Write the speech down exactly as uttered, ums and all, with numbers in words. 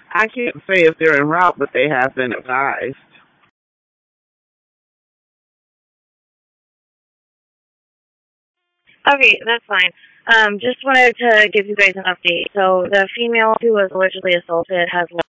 I can't say if they're en route, but they have been advised. Okay, that's fine. Um, just wanted to give you guys an update. So the female who was allegedly assaulted has